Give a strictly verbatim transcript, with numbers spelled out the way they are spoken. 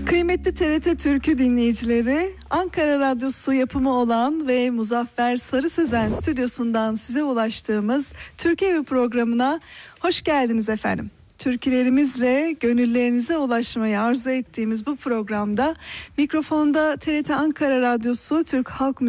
Kıymetli T R T Türkü dinleyicileri, Ankara Radyosu yapımı olan ve Muzaffer Sarı Sözen stüdyosundan size ulaştığımız Türkü Evi programına hoş geldiniz efendim. Türkülerimizle gönüllerinize ulaşmayı arzu ettiğimiz bu programda mikrofonda T R T Ankara Radyosu Türk Halk